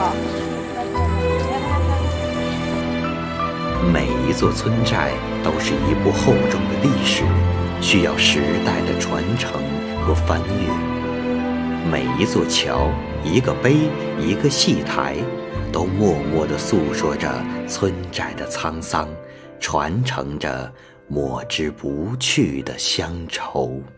每一座村寨都是一部厚重的历史，需要时代的传承和翻阅。每一座桥、一个碑、一个戏台，都默默地诉说着村寨的沧桑，传承着抹之不去的乡愁。